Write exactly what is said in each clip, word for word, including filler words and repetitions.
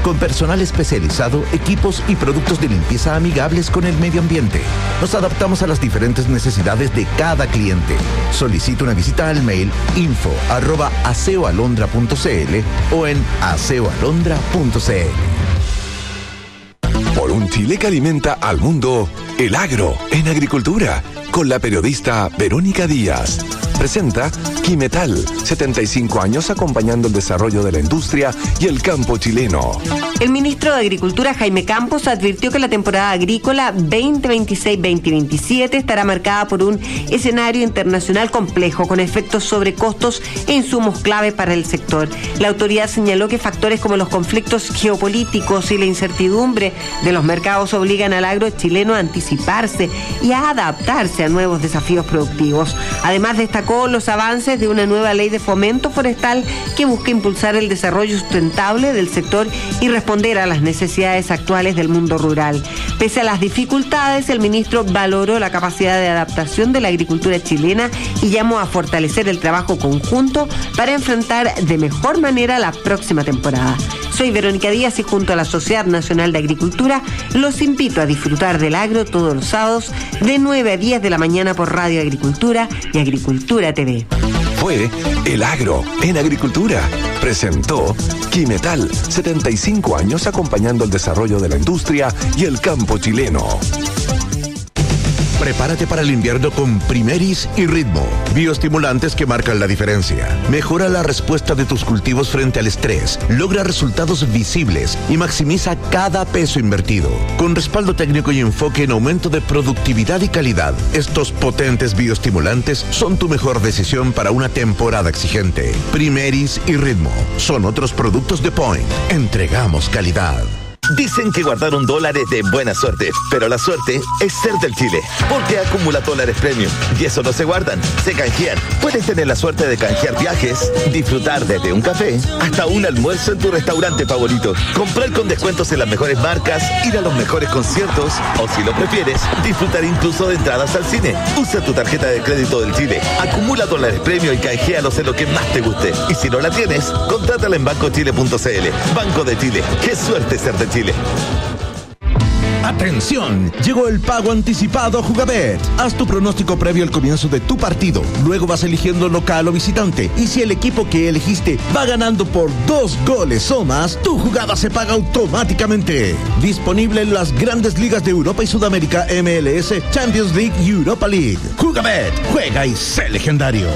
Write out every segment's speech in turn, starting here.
con personal especializado, equipos y productos de limpieza amigables con el medio ambiente. Nos adaptamos a las diferentes necesidades de cada cliente. Solicita una visita al mail info arroba aseoalondra punto cl o en aseoalondra punto cl. Por un Chile que alimenta al mundo, el agro en agricultura, con la periodista Verónica Díaz. Presenta Quimetal, setenta y cinco años acompañando el desarrollo de la industria y el campo chileno. El ministro de Agricultura, Jaime Campos, advirtió que la temporada agrícola veinte veintiséis veinte veintisiete estará marcada por un escenario internacional complejo, con efectos sobre costos e insumos clave para el sector. La autoridad señaló que factores como los conflictos geopolíticos y la incertidumbre de los mercados obligan al agro chileno a anticiparse y a adaptarse a nuevos desafíos productivos. Además, destacó los avances de una nueva ley de fomento forestal que busca impulsar el desarrollo sustentable del sector y responder a las necesidades actuales del mundo rural. Pese a las dificultades, el ministro valoró la capacidad de adaptación de la agricultura chilena y llamó a fortalecer el trabajo conjunto para enfrentar de mejor manera la próxima temporada. Soy Verónica Díaz y junto a la Sociedad Nacional de Agricultura los invito a disfrutar del agro todos los sábados de nueve a diez de la mañana por Radio Agricultura y Agricultura T V. Fue El Agro en Agricultura. Presentó Quimetal, setenta y cinco años acompañando el desarrollo de la industria y el campo chileno. Prepárate para el invierno con Primeris y Ritmo, bioestimulantes que marcan la diferencia. Mejora la respuesta de tus cultivos frente al estrés, logra resultados visibles y maximiza cada peso invertido. Con respaldo técnico y enfoque en aumento de productividad y calidad, estos potentes bioestimulantes son tu mejor decisión para una temporada exigente. Primeris y Ritmo son otros productos de Point. Entregamos calidad. Dicen que guardaron dólares de buena suerte, pero la suerte es ser del Chile, porque acumula dólares premium y eso no se guardan, se canjean. Puedes tener la suerte de canjear viajes, disfrutar desde un café hasta un almuerzo en tu restaurante favorito, comprar con descuentos en las mejores marcas, ir a los mejores conciertos o, si lo prefieres, disfrutar incluso de entradas al cine. Usa tu tarjeta de crédito del Chile, acumula dólares premium y canjealos en lo que más te guste. Y si no la tienes, contrátala en banco chile punto cl. Banco de Chile, qué suerte ser de Chile. Chile. ¡Atención! Llegó el pago anticipado a Jugabet. Haz tu pronóstico previo al comienzo de tu partido. Luego vas eligiendo local o visitante. Y si el equipo que elegiste va ganando por dos goles o más, tu jugada se paga automáticamente. Disponible en las grandes ligas de Europa y Sudamérica, M L S, Champions League y Europa League. Jugabet, juega y sé legendario.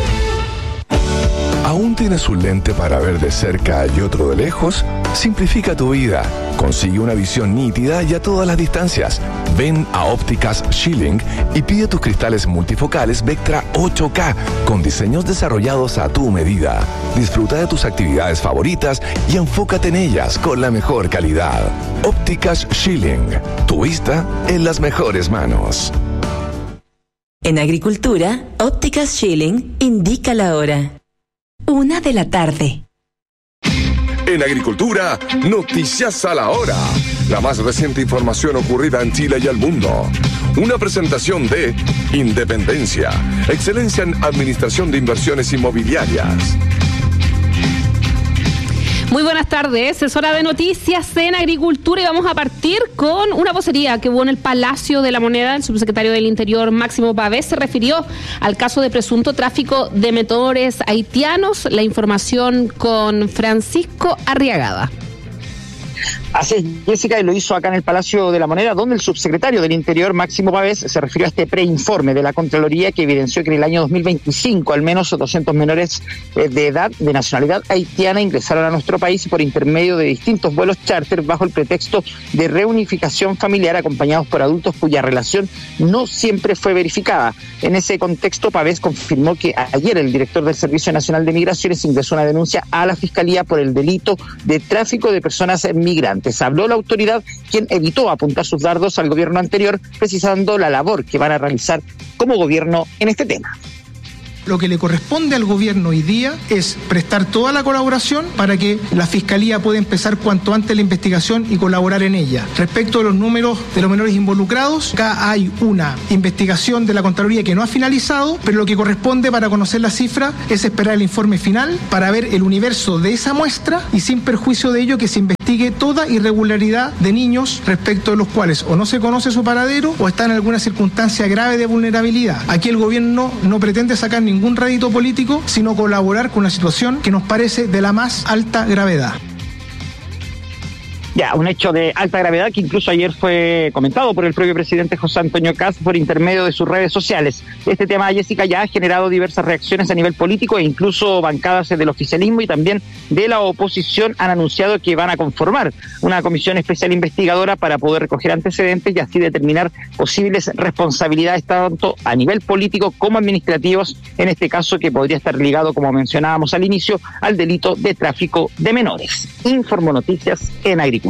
¿Aún tienes un lente para ver de cerca y otro de lejos? Simplifica tu vida. Consigue una visión nítida y a todas las distancias. Ven a Ópticas Schilling y pide tus cristales multifocales Vectra ocho K con diseños desarrollados a tu medida. Disfruta de tus actividades favoritas y enfócate en ellas con la mejor calidad. Ópticas Schilling. Tu vista en las mejores manos. En Agricultura, Ópticas Schilling indica la hora. Una de la tarde. En Agricultura, noticias a la hora. La más reciente información ocurrida en Chile y el mundo. Una presentación de Independencia, excelencia en administración de inversiones inmobiliarias. Muy buenas tardes, es hora de noticias en Agricultura y vamos a partir con una vocería que hubo en el Palacio de la Moneda. El subsecretario del Interior, Máximo Pavés, se refirió al caso de presunto tráfico de menores haitianos. La información con Francisco Arriagada. Así es, Jessica, y lo hizo acá en el Palacio de la Moneda, donde el subsecretario del Interior, Máximo Pavés, se refirió a este preinforme de la Contraloría que evidenció que en el año dos mil veinticinco al menos doscientos menores de edad de nacionalidad haitiana ingresaron a nuestro país por intermedio de distintos vuelos charter bajo el pretexto de reunificación familiar acompañados por adultos cuya relación no siempre fue verificada. En ese contexto, Pavés confirmó que ayer el director del Servicio Nacional de Migraciones ingresó una denuncia a la Fiscalía por el delito de tráfico de personas migrantes. Habló la autoridad, quien evitó apuntar sus dardos al gobierno anterior, precisando la labor que van a realizar como gobierno en este tema. Lo que le corresponde al gobierno hoy día es prestar toda la colaboración para que la Fiscalía pueda empezar cuanto antes la investigación y colaborar en ella. Respecto de los números de los menores involucrados, acá hay una investigación de la Contraloría que no ha finalizado, pero lo que corresponde para conocer la cifra es esperar el informe final para ver el universo de esa muestra y sin perjuicio de ello que se investigue investigue toda irregularidad de niños respecto de los cuales o no se conoce su paradero o está en alguna circunstancia grave de vulnerabilidad. Aquí el gobierno no pretende sacar ningún rédito político, sino colaborar con una situación que nos parece de la más alta gravedad. Ya, un hecho de alta gravedad que incluso ayer fue comentado por el propio presidente José Antonio Kast por intermedio de sus redes sociales. Este tema, Jessica, ya ha generado diversas reacciones a nivel político e incluso bancadas del oficialismo y también de la oposición han anunciado que van a conformar una comisión especial investigadora para poder recoger antecedentes y así determinar posibles responsabilidades tanto a nivel político como administrativos, en este caso que podría estar ligado, como mencionábamos al inicio, al delito de tráfico de menores. Informo Noticias en Agricultura.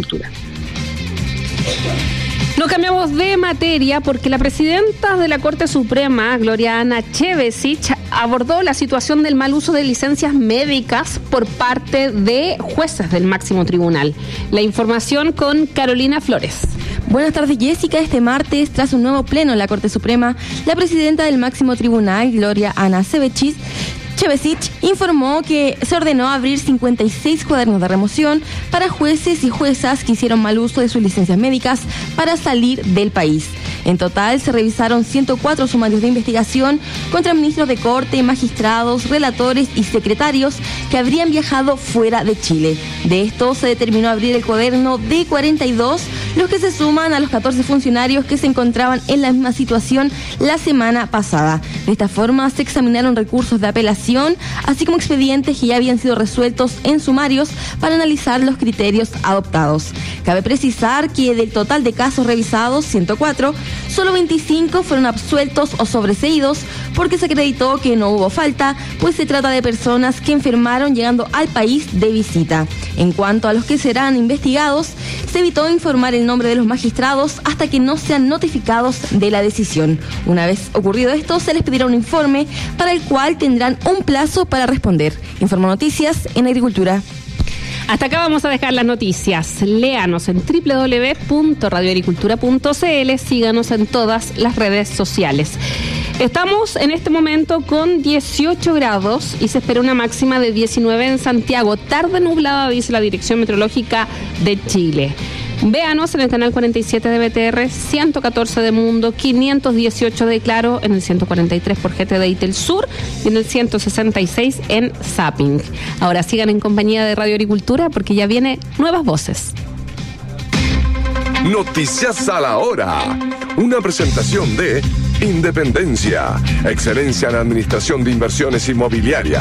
No cambiamos de materia porque la presidenta de la Corte Suprema, Gloria Ana Chevesich, abordó la situación del mal uso de licencias médicas por parte de jueces del máximo tribunal. La información con Carolina Flores. Buenas tardes, Jessica. Este martes, tras un nuevo pleno en la Corte Suprema, la presidenta del máximo tribunal, Gloria Ana Chevesich, Chevesich informó que se ordenó abrir cincuenta y seis cuadernos de remoción para jueces y juezas que hicieron mal uso de sus licencias médicas para salir del país. En total se revisaron ciento cuatro sumarios de investigación contra ministros de corte, magistrados, relatores y secretarios que habrían viajado fuera de Chile. De estos se determinó abrir el cuaderno de cuarenta y dos, los que se suman a los catorce funcionarios que se encontraban en la misma situación la semana pasada. De esta forma se examinaron recursos de apelación, así como expedientes que ya habían sido resueltos en sumarios para analizar los criterios adoptados. Cabe precisar que del total de casos revisados, ciento cuatro, solo veinticinco fueron absueltos o sobreseídos porque se acreditó que no hubo falta, pues se trata de personas que enfermaron llegando al país de visita. En cuanto a los que serán investigados, se evitó informar el nombre de los magistrados hasta que no sean notificados de la decisión. Una vez ocurrido esto, se les pedirá un informe para el cual tendrán un plazo para responder. Informo Noticias en Agricultura. Hasta acá vamos a dejar las noticias. Léanos en doble u doble u doble u punto radio agricultura punto c l. Síganos en todas las redes sociales. Estamos en este momento con dieciocho grados y se espera una máxima de diecinueve en Santiago. Tarde nublada, dice la Dirección Meteorológica de Chile. Véanos en el canal cuarenta y siete de B T R, ciento catorce de Mundo, quinientos dieciocho de Claro, en el ciento cuarenta y tres por G T D I Telsur y en el ciento sesenta y seis en Zapping. Ahora sigan en compañía de Radio Agricultura porque ya viene Nuevas Voces. Noticias a la hora. Una presentación de Independencia, excelencia en administración de inversiones inmobiliarias.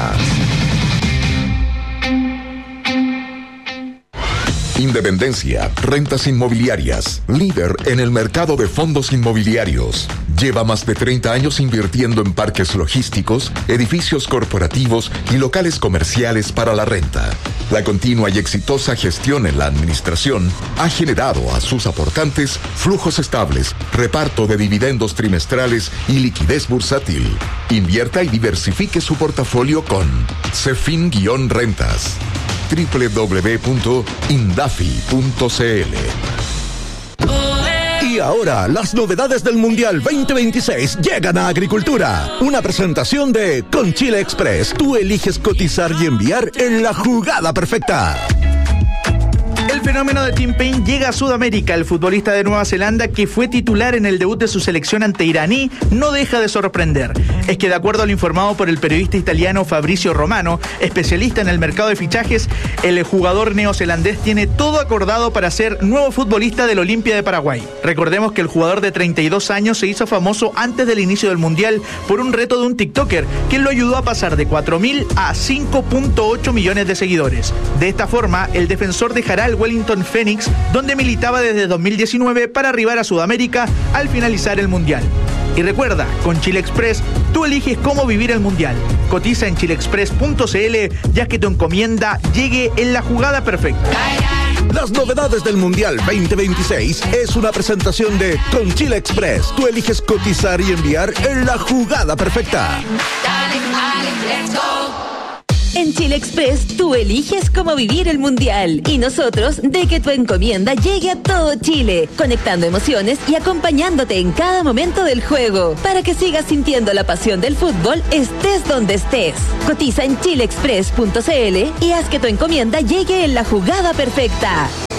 Independencia, rentas inmobiliarias, líder en el mercado de fondos inmobiliarios. Lleva más de treinta años invirtiendo en parques logísticos, edificios corporativos y locales comerciales para la renta. La continua y exitosa gestión en la administración ha generado a sus aportantes flujos estables, reparto de dividendos trimestrales y liquidez bursátil. Invierta y diversifique su portafolio con Cefin-Rentas. doble u doble u doble u punto indafi punto c l. Y ahora, las novedades del Mundial veinte veintiséis llegan a Agricultura. Una presentación de Con Chile Express. Tú eliges cotizar y enviar en la jugada perfecta. El fenómeno de Tim Payne llega a Sudamérica. El futbolista de Nueva Zelanda, que fue titular en el debut de su selección ante Iraní, no deja de sorprender. Es que de acuerdo a lo informado por el periodista italiano Fabrizio Romano, especialista en el mercado de fichajes, el jugador neozelandés tiene todo acordado para ser nuevo futbolista del Olimpia de Paraguay. Recordemos que el jugador de treinta y dos años se hizo famoso antes del inicio del Mundial por un reto de un TikToker, quien lo ayudó a pasar de cuatro mil a cinco punto ocho millones de seguidores. De esta forma, el defensor dejará el Wellington Phoenix, donde militaba desde dos mil diecinueve para arribar a Sudamérica al finalizar el Mundial. Y recuerda, con Chile Express, tú eliges cómo vivir el Mundial. Cotiza en chile express punto c l, ya que tu encomienda llegue en la jugada perfecta. Las novedades del Mundial veinte veintiséis es una presentación de Con Chile Express. Tú eliges cotizar y enviar en la jugada perfecta. En Chile Express, tú eliges cómo vivir el Mundial y nosotros de que tu encomienda llegue a todo Chile, conectando emociones y acompañándote en cada momento del juego, para que sigas sintiendo la pasión del fútbol, estés donde estés. Cotiza en chile express punto c l y haz que tu encomienda llegue en la jugada perfecta.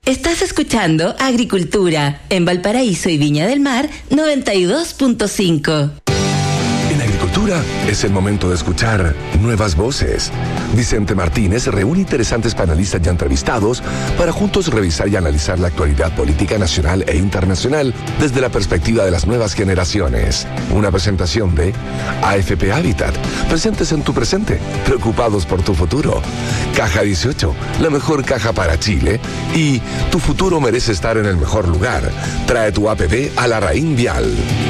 Estás escuchando Agricultura en Valparaíso y Viña del Mar noventa y dos punto cinco. En Agricultura es el momento de escuchar nuevas voces. Vicente Martínez reúne interesantes panelistas y entrevistados para juntos revisar y analizar la actualidad política nacional e internacional desde la perspectiva de las nuevas generaciones. Una presentación de A F P Habitat, presentes en tu presente, preocupados por tu futuro. Caja dieciocho, la mejor caja para Chile. Y tu futuro merece estar en el mejor lugar. Trae tu A P P a la Raín Vial.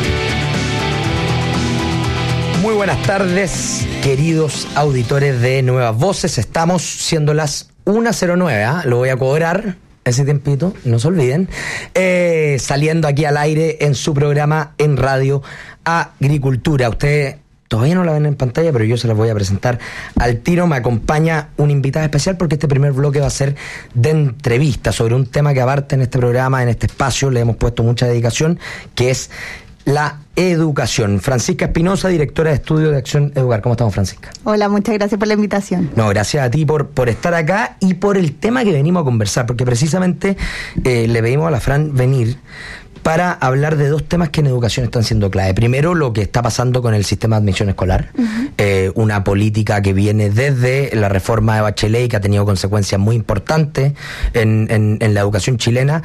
Muy buenas tardes, queridos auditores de Nuevas Voces. Estamos siendo las una cero nueve, ¿eh? Lo voy a cobrar ese tiempito, no se olviden. Eh, saliendo aquí al aire en su programa en Radio Agricultura. Ustedes todavía no la ven en pantalla, pero yo se las voy a presentar al tiro. Me acompaña un invitado especial porque este primer bloque va a ser de entrevista sobre un tema que aparte en este programa, en este espacio, le hemos puesto mucha dedicación, que es la educación. Francisca Espinosa, directora de Estudio de Acción Educar. ¿Cómo estamos, Francisca? Hola, muchas gracias por la invitación. No, gracias a ti por, por estar acá y por el tema que venimos a conversar, porque precisamente eh, le pedimos a la Fran venir para hablar de dos temas que en educación están siendo clave. Primero, lo que está pasando con el sistema de admisión escolar, uh-huh. eh, una política que viene desde la reforma de Bachelet y que ha tenido consecuencias muy importantes en, en, en la educación chilena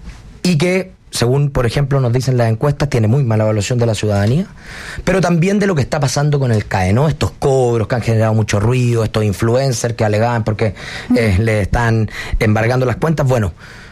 y que, según, por ejemplo, nos dicen las encuestas, tiene muy mala evaluación de la ciudadanía, pero también de lo que está pasando con el C A E, ¿no? Estos cobros que han generado mucho ruido, estos influencers que alegaban porque eh, le están embargando las cuentas. Bueno,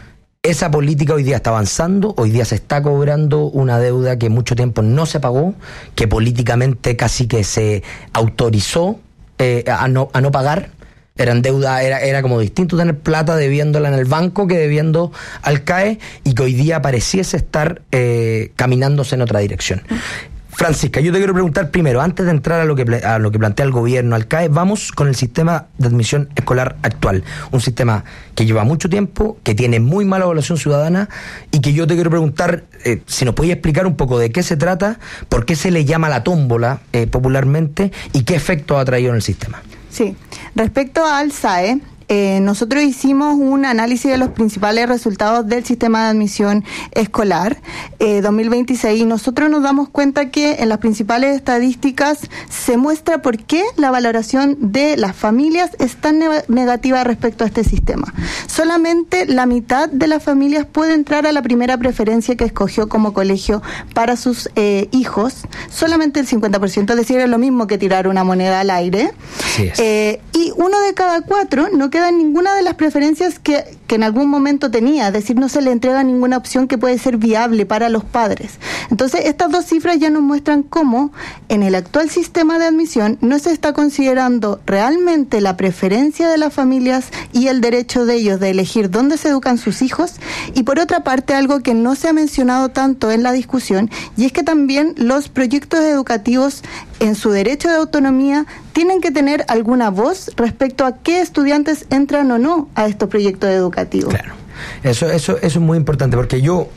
esa política hoy día está avanzando, hoy día se está cobrando una deuda que mucho tiempo no se pagó, que políticamente casi que se autorizó eh, a, no, a no pagar. Eran deuda, era, era como distinto tener plata debiéndola en el banco que debiendo al C A E, y que hoy día pareciese estar eh, caminándose en otra dirección. Francisca, yo te quiero preguntar primero, antes de entrar a lo que a lo que plantea el gobierno, al C A E, vamos con el sistema de admisión escolar actual. Un sistema que lleva mucho tiempo, que tiene muy mala evaluación ciudadana, y que yo te quiero preguntar eh, si nos podías explicar un poco de qué se trata, por qué se le llama la tómbola eh, popularmente, y qué efecto ha traído en el sistema. Sí, respecto al S A E, eh, nosotros hicimos un análisis de los principales resultados del sistema de admisión escolar eh, dos mil veintiséis, y nosotros nos damos cuenta que en las principales estadísticas se muestra por qué la valoración de las familias es tan ne- negativa respecto a este sistema. Solamente la mitad de las familias puede entrar a la primera preferencia que escogió como colegio para sus eh, hijos, solamente el cincuenta por ciento, es decir, es lo mismo que tirar una moneda al aire. Sí es. Eh, y uno de cada cuatro no queda en ninguna de las preferencias que, que en algún momento tenía, es decir, no se le entrega ninguna opción que puede ser viable para los padres. Entonces, estas dos cifras ya nos muestran cómo en el actual sistema de admisión no se está considerando realmente la preferencia de las familias y el derecho de ellos de elegir dónde se educan sus hijos. Y por otra parte, algo que no se ha mencionado tanto en la discusión, y es que también los proyectos educativos en su derecho de autonomía tienen que tener alguna voz respecto a qué estudiantes entran o no a estos proyectos educativos. Claro, eso, eso, eso es muy importante, porque yo,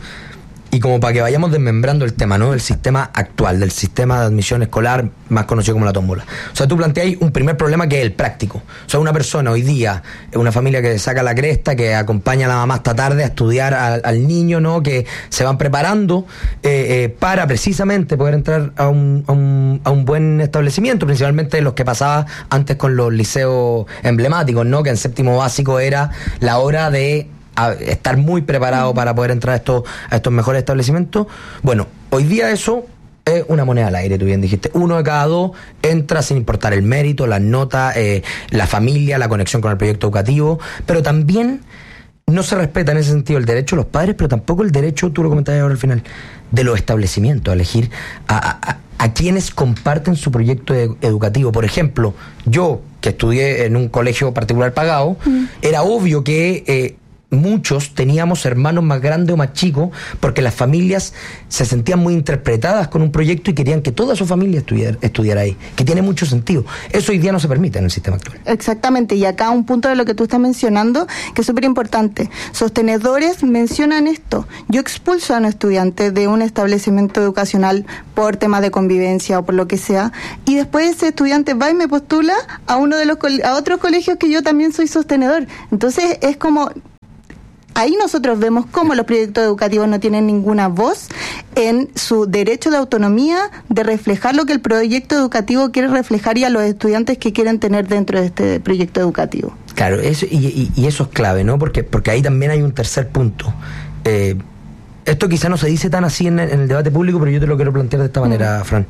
y como para que vayamos desmembrando el tema, ¿no?, del sistema actual, del sistema de admisión escolar, más conocido como la tómbola. O sea, tú planteas un primer problema que es el práctico. O sea, una persona hoy día, una familia que saca la cresta, que acompaña a la mamá hasta tarde a estudiar al, al niño, ¿no?, que se van preparando eh, eh, para precisamente poder entrar a un, a, un, a un buen establecimiento, principalmente los que pasaba antes con los liceos emblemáticos, ¿no?, que en séptimo básico era la hora de a estar muy preparado para poder entrar a estos, a estos mejores establecimientos. Bueno, hoy día eso es una moneda al aire, tú bien dijiste. Uno de cada dos entra sin importar el mérito, las notas, eh, la familia, la conexión con el proyecto educativo, pero también no se respeta en ese sentido el derecho de los padres, pero tampoco el derecho, tú lo comentabas ahora al final, de los establecimientos, a elegir a, a, a quienes comparten su proyecto educativo. Por ejemplo, yo, que estudié en un colegio particular pagado, mm. era obvio que Eh, muchos teníamos hermanos más grandes o más chicos, porque las familias se sentían muy interpretadas con un proyecto y querían que toda su familia estudiara, estudiara ahí, que tiene mucho sentido. Eso hoy día no se permite en el sistema actual. Exactamente, y acá un punto de lo que tú estás mencionando que es súper importante. Sostenedores mencionan esto: yo expulso a un estudiante de un establecimiento educacional por temas de convivencia o por lo que sea, y después ese estudiante va y me postula a uno de los a otros colegios que yo también soy sostenedor. Entonces es como ahí nosotros vemos cómo los proyectos educativos no tienen ninguna voz en su derecho de autonomía de reflejar lo que el proyecto educativo quiere reflejar y a los estudiantes que quieren tener dentro de este proyecto educativo. Claro, eso, y, y, y eso es clave, ¿no? Porque, porque ahí también hay un tercer punto. Eh, esto quizá no se dice tan así en, en el debate público, pero yo te lo quiero plantear de esta manera, mm. Fran.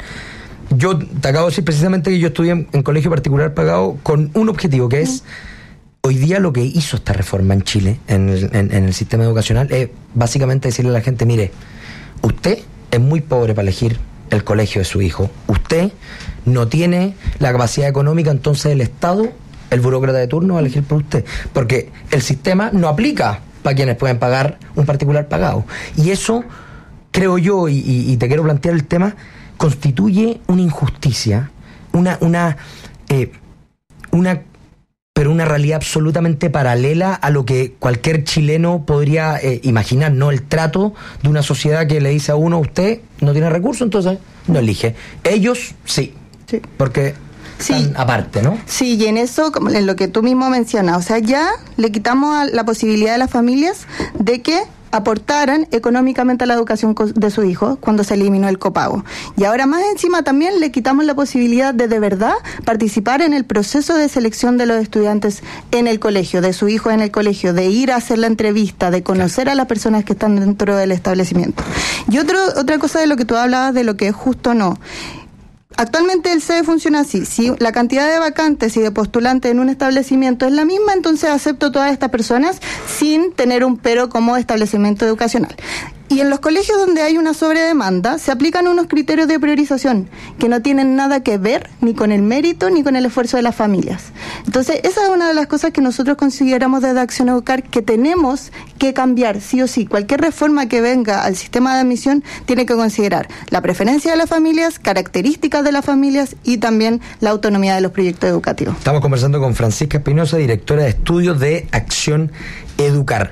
Yo te acabo de decir precisamente que yo estudié en, en colegio particular pagado con un objetivo, que es, hoy día lo que hizo esta reforma en Chile, en el, en, en el sistema educacional, es básicamente decirle a la gente, mire, usted es muy pobre para elegir el colegio de su hijo, usted no tiene la capacidad económica, entonces el Estado, el burócrata de turno, va a elegir por usted, porque el sistema no aplica para quienes pueden pagar un particular pagado. Y eso, creo yo, y, y, y te quiero plantear el tema, constituye una injusticia, una, una, eh, una, pero una realidad absolutamente paralela a lo que cualquier chileno podría eh, imaginar, ¿no? El trato de una sociedad que le dice a uno, usted no tiene recursos, entonces no elige. Ellos sí, sí. porque están sí. aparte, ¿no? Sí, y en eso, como en lo que tú mismo mencionas, o sea, ya le quitamos la posibilidad a las familias de que aportaran económicamente a la educación de su hijo cuando se eliminó el copago. Y ahora más encima también le quitamos la posibilidad de de verdad participar en el proceso de selección de los estudiantes en el colegio, de su hijo en el colegio, de ir a hacer la entrevista, de conocer a las personas que están dentro del establecimiento. Y otro, otra cosa de lo que tú hablabas de lo que es justo o no. Actualmente el C E funciona así, si la cantidad de vacantes y de postulantes en un establecimiento es la misma, entonces acepto todas estas personas sin tener un pero como establecimiento educacional. Y en los colegios donde hay una sobredemanda se aplican unos criterios de priorización que no tienen nada que ver ni con el mérito ni con el esfuerzo de las familias. Entonces esa es una de las cosas que nosotros consideramos desde Acción Educar que tenemos que cambiar sí o sí. Cualquier reforma que venga al sistema de admisión tiene que considerar la preferencia de las familias, características de las familias y también la autonomía de los proyectos educativos. Estamos conversando con Francisca Espinosa, directora de estudios de Acción Educar.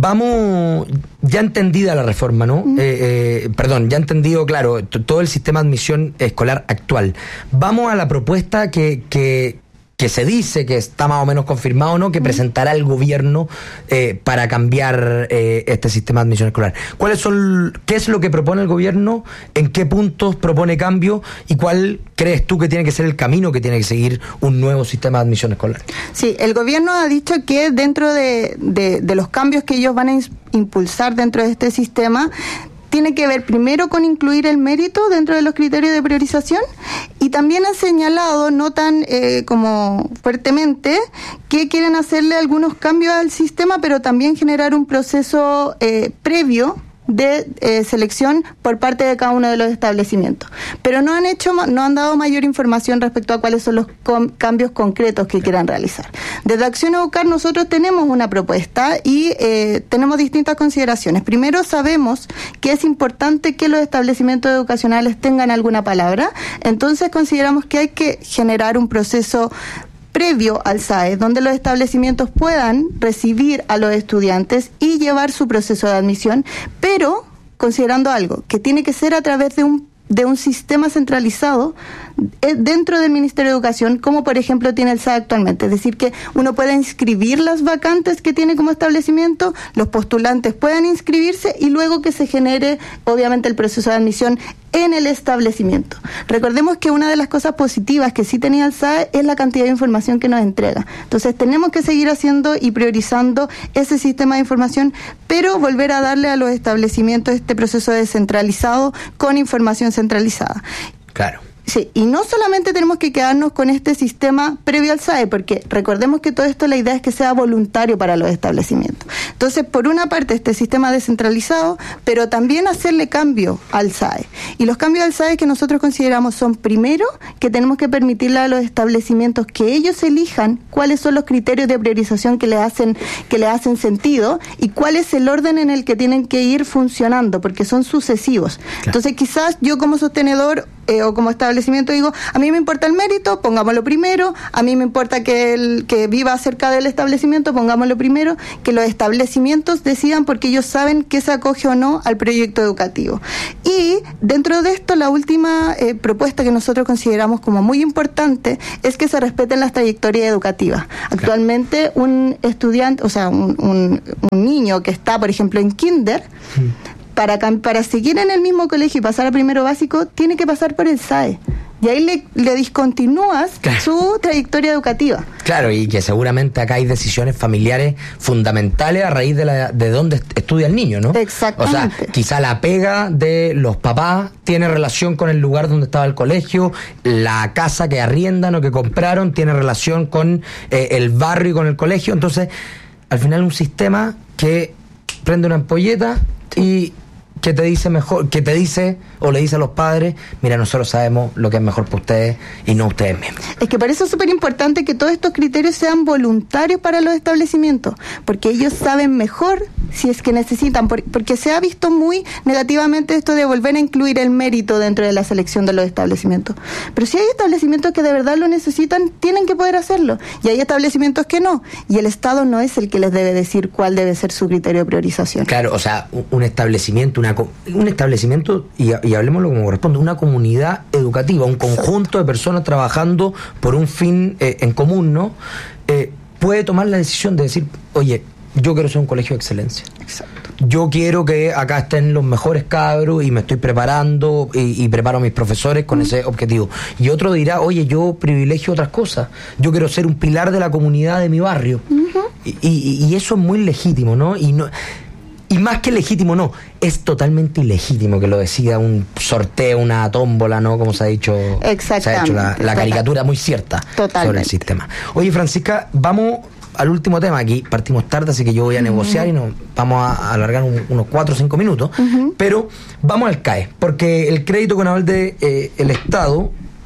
Vamos, ya entendida la reforma, ¿no? Uh-huh. Eh, eh, perdón, ya entendido, claro, t- todo el sistema de admisión escolar actual. Vamos a la propuesta que, que, que se dice, que está más o menos confirmado, ¿no? Que uh-huh. presentará el gobierno eh, para cambiar eh, este sistema de admisión escolar. ¿Cuáles son, qué es lo que propone el gobierno? ¿En qué puntos propone cambio? ¿Y cuál crees tú que tiene que ser el camino que tiene que seguir un nuevo sistema de admisión escolar? Sí, el gobierno ha dicho que dentro de, de, de los cambios que ellos van a impulsar dentro de este sistema, tiene que ver primero con incluir el mérito dentro de los criterios de priorización y también han señalado, no tan eh, como fuertemente, que quieren hacerle algunos cambios al sistema, pero también generar un proceso eh, previo de eh, selección por parte de cada uno de los establecimientos. Pero no han hecho, no han dado mayor información respecto a cuáles son los com- cambios concretos que quieran realizar. Desde Acción Educar nosotros tenemos una propuesta y eh, tenemos distintas consideraciones. Primero, sabemos que es importante que los establecimientos educacionales tengan alguna palabra, entonces consideramos que hay que generar un proceso previo al S A E, donde los establecimientos puedan recibir a los estudiantes y llevar su proceso de admisión, pero considerando algo, que tiene que ser a través de un de un sistema centralizado dentro del Ministerio de Educación, como por ejemplo tiene el S A E actualmente. Es decir, que uno puede inscribir las vacantes que tiene como establecimiento, los postulantes puedan inscribirse y luego que se genere obviamente el proceso de admisión en el establecimiento. Recordemos que una de las cosas positivas que sí tenía el S A E es la cantidad de información que nos entrega. Entonces tenemos que seguir haciendo y priorizando ese sistema de información, pero volver a darle a los establecimientos este proceso descentralizado con información centralizada. Claro. Sí, y no solamente tenemos que quedarnos con este sistema previo al S A E, porque recordemos que todo esto la idea es que sea voluntario para los establecimientos. Entonces, por una parte, este sistema descentralizado, pero también hacerle cambio al S A E. Y los cambios al S A E que nosotros consideramos son, primero, que tenemos que permitirle a los establecimientos que ellos elijan cuáles son los criterios de priorización que le hacen, que le hacen sentido y cuál es el orden en el que tienen que ir funcionando, porque son sucesivos. Claro. Entonces, quizás yo como sostenedor eh, o como establecimiento digo, a mí me importa el mérito, pongámoslo primero, a mí me importa que el que viva cerca del establecimiento, pongámoslo primero, que los establecimientos decidan porque ellos saben que se acoge o no al proyecto educativo. Y dentro de esto, la última eh, propuesta que nosotros consideramos como muy importante es que se respeten las trayectorias educativas. Actualmente un estudiante, o sea, un, un, un niño que está, por ejemplo, en kinder, mm. para, para seguir en el mismo colegio y pasar a primero básico, tiene que pasar por el S A E. Y ahí le, le discontinúas claro. su trayectoria educativa. Claro, y que seguramente acá hay decisiones familiares fundamentales a raíz de, la, de dónde estudia el niño, ¿no? Exactamente. O sea, quizá la pega de los papás tiene relación con el lugar donde estaba el colegio, la casa que arriendan o que compraron tiene relación con eh, el barrio y con el colegio. Entonces, al final un sistema que prende una ampolleta y que te dice mejor, que te dice o le dice a los padres, mira, nosotros sabemos lo que es mejor para ustedes y no ustedes mismos. Es que por eso es súper importante que todos estos criterios sean voluntarios para los establecimientos, porque ellos saben mejor si es que necesitan, porque se ha visto muy negativamente esto de volver a incluir el mérito dentro de la selección de los establecimientos. Pero si hay establecimientos que de verdad lo necesitan, tienen que poder hacerlo, y hay establecimientos que no, y el Estado no es el que les debe decir cuál debe ser su criterio de priorización. Claro, o sea, un establecimiento, una un establecimiento, y, y hablemoslo como corresponde, una comunidad educativa, un conjunto de personas trabajando por un fin eh, en común, ¿no? Eh, puede tomar la decisión de decir, oye, yo quiero ser un colegio de excelencia. Exacto. Yo quiero que acá estén los mejores cabros y me estoy preparando y, y preparo a mis profesores con mm. ese objetivo. Y otro dirá, oye, yo privilegio otras cosas. Yo quiero ser un pilar de la comunidad de mi barrio. Uh-huh. y, y, y eso es muy legítimo, ¿no? Y no... Y más que legítimo, no, es totalmente ilegítimo que lo decida un sorteo, una tómbola, ¿no? Como se ha dicho, se ha hecho la, la caricatura muy cierta Totalmente. sobre el sistema. Oye, Francisca, vamos al último tema. Aquí partimos tarde, así que yo voy a uh-huh. negociar y nos vamos a alargar un, unos cuatro o cinco minutos. Uh-huh. Pero vamos al C A E, porque el crédito con aval del de, eh, Estado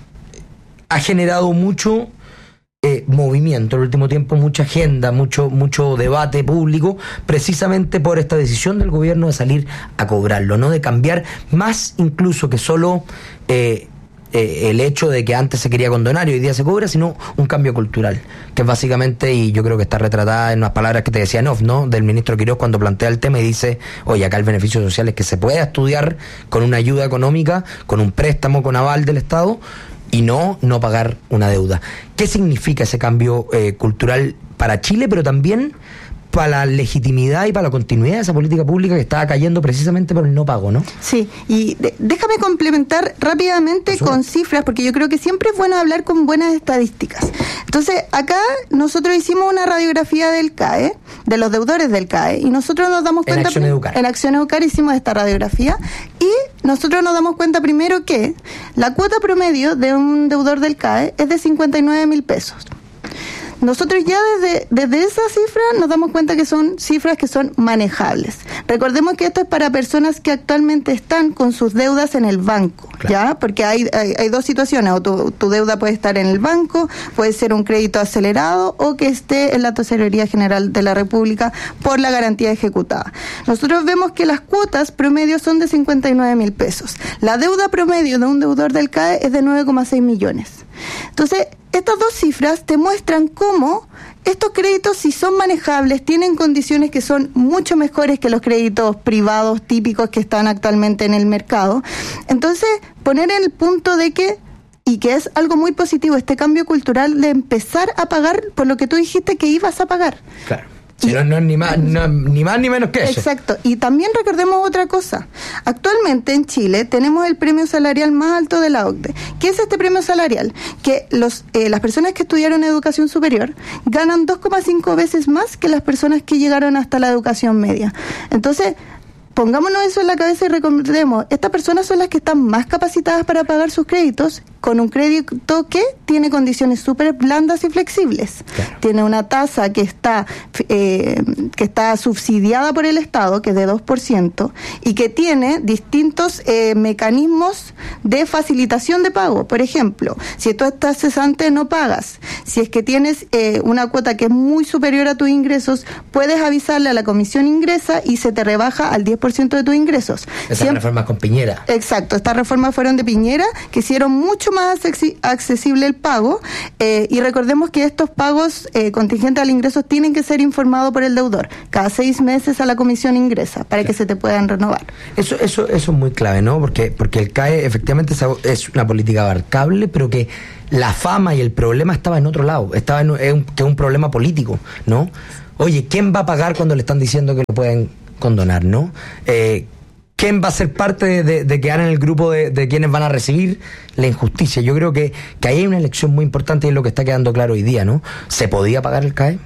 ha generado mucho... Eh, movimiento en el último tiempo, mucha agenda, mucho mucho debate público, precisamente por esta decisión del gobierno de salir a cobrarlo, no de cambiar más incluso que solo eh, eh, el hecho de que antes se quería condonar y hoy día se cobra, sino un cambio cultural, que es básicamente, y yo creo que está retratada en unas palabras que te decía Nof, ¿no? Del ministro Quiroz cuando plantea el tema y dice, oye, acá el beneficio social es que se pueda estudiar con una ayuda económica, con un préstamo con aval del Estado, y no, no pagar una deuda. ¿Qué significa ese cambio eh, cultural para Chile, pero también para la legitimidad y para la continuidad de esa política pública que estaba cayendo precisamente por el no pago, ¿no? Sí, y de, déjame complementar rápidamente con cifras, porque yo creo que siempre es bueno hablar con buenas estadísticas. Entonces, acá nosotros hicimos una radiografía del C A E, de los deudores del C A E, y nosotros nos damos cuenta... En Acción Educar. En Acción Educar hicimos esta radiografía, y nosotros nos damos cuenta primero que la cuota promedio de un deudor del C A E es de cincuenta y nueve mil pesos. Nosotros ya desde, desde esa cifra nos damos cuenta que son cifras que son manejables. Recordemos que esto es para personas que actualmente están con sus deudas en el banco, claro. ¿ya? Porque hay, hay, hay dos situaciones, o tu, tu deuda puede estar en el banco, puede ser un crédito acelerado o que esté en la Tesorería General de la República por la garantía ejecutada. Nosotros vemos que las cuotas promedio son de cincuenta y nueve mil pesos. La deuda promedio de un deudor del C A E es de nueve coma seis millones. Entonces, estas dos cifras te muestran cómo estos créditos, si son manejables, tienen condiciones que son mucho mejores que los créditos privados típicos que están actualmente en el mercado. Entonces, poner en el punto de que, y que es algo muy positivo, este cambio cultural de empezar a pagar por lo que tú dijiste que ibas a pagar. Claro. Si no, no es ni más, no, ni más ni menos que eso. Exacto. Y también recordemos otra cosa. Actualmente en Chile tenemos el premio salarial más alto de la O C D E. ¿Qué es este premio salarial? Que los eh, las personas que estudiaron educación superior ganan dos coma cinco veces más que las personas que llegaron hasta la educación media. Entonces, pongámonos eso en la cabeza y recordemos, estas personas son las que están más capacitadas para pagar sus créditos con un crédito que tiene condiciones súper blandas y flexibles. Claro. Tiene una tasa que está, eh, que está subsidiada por el Estado, que es de dos por ciento, y que tiene distintos eh, mecanismos de facilitación de pago. Por ejemplo, si tú estás cesante, no pagas. Si es que tienes eh, una cuota que es muy superior a tus ingresos, puedes avisarle a la Comisión Ingresa y se te rebaja al diez por ciento de tus ingresos. Esa reforma con Piñera. Exacto, estas reformas fueron de Piñera, que hicieron mucho más accesible el pago, eh, y recordemos que estos pagos eh, contingentes al ingreso tienen que ser informados por el deudor cada seis meses a la Comisión Ingresa para claro. que se te puedan renovar. Eso, eso, eso es muy clave, ¿no? Porque, porque el C A E efectivamente es una política abarcable, pero que la fama y el problema estaba en otro lado, estaba en es un, que es un problema político, ¿no? Oye, ¿quién va a pagar cuando le están diciendo que lo pueden condonar, ¿no? Eh, ¿Quién va a ser parte de, de, de quedar en el grupo de, de quienes van a recibir la injusticia? Yo creo que, que ahí hay una elección muy importante y es lo que está quedando claro hoy día, ¿no? ¿Se podía pagar el C A E?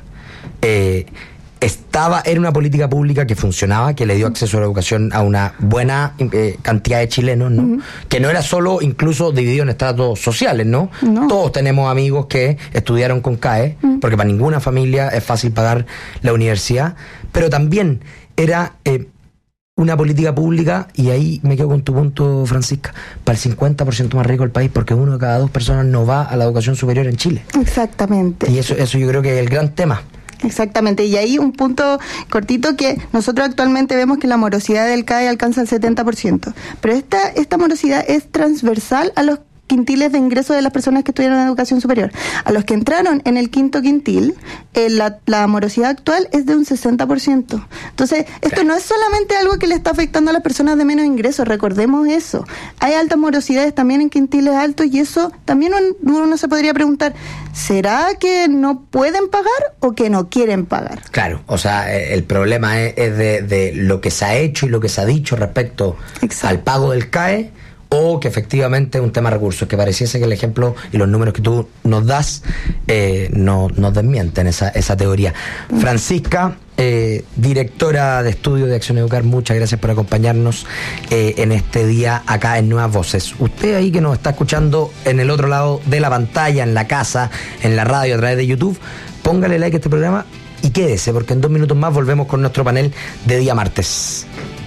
Eh, estaba, era una política pública que funcionaba, que le dio acceso a la educación a una buena eh, cantidad de chilenos, ¿no? Uh-huh. Que no era solo incluso dividido en estratos sociales, ¿no? No. Todos tenemos amigos que estudiaron con C A E, uh-huh. porque para ninguna familia es fácil pagar la universidad, pero también era eh, una política pública, y ahí me quedo con tu punto, Francisca, para el cincuenta por ciento más rico del país, porque uno de cada dos personas no va a la educación superior en Chile. Exactamente. Y eso, eso yo creo que es el gran tema. Exactamente, y ahí un punto cortito, que nosotros actualmente vemos que la morosidad del C A E alcanza el setenta por ciento, pero esta, esta morosidad es transversal a los quintiles de ingresos de las personas que estudiaron en educación superior. A los que entraron en el quinto quintil, eh, la, la morosidad actual es de un sesenta por ciento. Entonces, esto no es solamente algo que le está afectando a las personas de menos ingresos, recordemos eso. Hay altas morosidades también en quintiles altos, y eso también uno, uno se podría preguntar, ¿será que no pueden pagar o que no quieren pagar? Claro, o sea, el problema es, es de, de lo que se ha hecho y lo que se ha dicho respecto Exacto. al pago del C A E, o que efectivamente es un tema de recursos, que pareciese que el ejemplo y los números que tú nos das eh, no, nos desmienten esa, esa teoría. Francisca, eh, directora de Estudio de Acción Educar, muchas gracias por acompañarnos eh, en este día acá en Nuevas Voces. Usted ahí que nos está escuchando en el otro lado de la pantalla, en la casa, en la radio, a través de YouTube, póngale like a este programa y quédese, porque en dos minutos más volvemos con nuestro panel de día martes.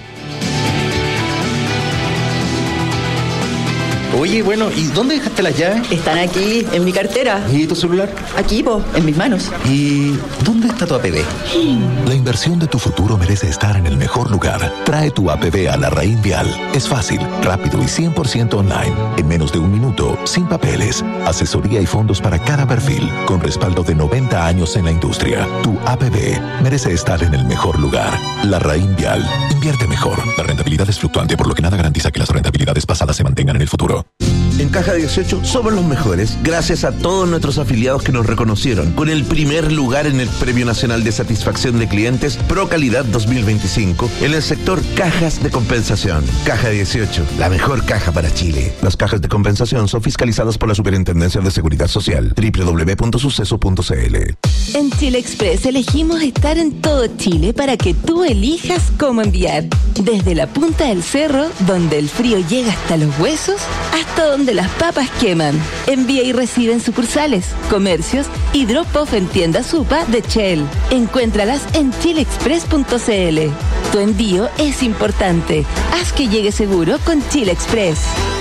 Oye, bueno, ¿y dónde dejaste las llaves? Están aquí, en mi cartera. ¿Y tu celular? Aquí, po, en mis manos. ¿Y dónde está tu A P B? La inversión de tu futuro merece estar en el mejor lugar. Trae tu A P B a la Raín Vial. Es fácil, rápido y cien por ciento online. En menos de un minuto, sin papeles. Asesoría y fondos para cada perfil, con respaldo de noventa años en la industria. Tu A P B merece estar en el mejor lugar. La Raín Vial. Invierte mejor. La rentabilidad es fluctuante, por lo que nada garantiza que las rentabilidades pasadas se mantengan en el futuro. En Caja dieciocho somos los mejores gracias a todos nuestros afiliados que nos reconocieron con el primer lugar en el Premio Nacional de Satisfacción de Clientes Pro Calidad dos mil veinticinco en el sector cajas de compensación. Caja dieciocho, la mejor caja para Chile. Las cajas de compensación son fiscalizadas por la Superintendencia de Seguridad Social. doble u doble u doble u punto suceso punto c l. En Chile Express elegimos estar en todo Chile para que tú elijas cómo enviar. Desde la punta del cerro, donde el frío llega hasta los huesos, hasta donde las papas queman. Envía y recibe en sucursales, comercios y drop-off en tiendas Supa de Shell. Encuéntralas en chile express punto c l. Tu envío es importante. Haz que llegue seguro con Chile Express.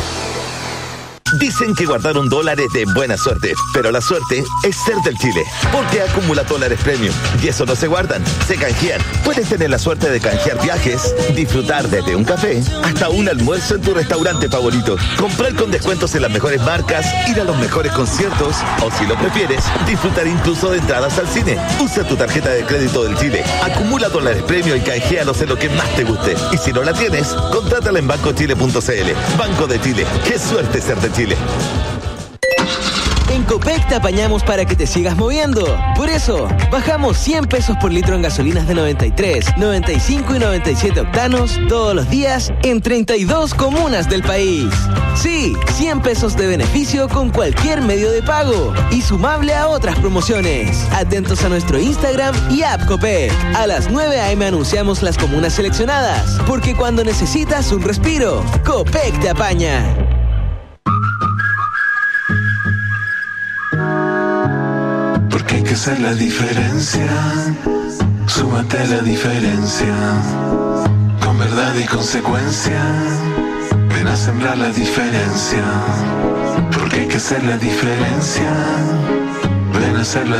Dicen que guardaron dólares de buena suerte, pero la suerte es ser del Chile, porque acumula dólares premium y eso no se guardan, se canjean. Puedes tener la suerte de canjear viajes, disfrutar desde un café hasta un almuerzo en tu restaurante favorito, comprar con descuentos en las mejores marcas, ir a los mejores conciertos o, si lo prefieres, disfrutar incluso de entradas al cine. Usa tu tarjeta de crédito del Chile, acumula dólares premium y canjealos en lo que más te guste. Y si no la tienes, contrátala en banco chile punto c l. Banco de Chile, qué suerte ser de Chile. En Copec te apañamos para que te sigas moviendo. Por eso, bajamos cien pesos por litro en gasolinas de noventa y tres, noventa y cinco y noventa y siete octanos todos los días en treinta y dos comunas del país. Sí, cien pesos de beneficio con cualquier medio de pago y sumable a otras promociones. Atentos a nuestro Instagram y app Copec. A las nueve a eme anunciamos las comunas seleccionadas, porque cuando necesitas un respiro, Copec te apaña. que ser la diferencia. Súmate a la diferencia. Con verdad y consecuencia. Ven a sembrar la diferencia. Porque hay que ser la diferencia. Ven a ser la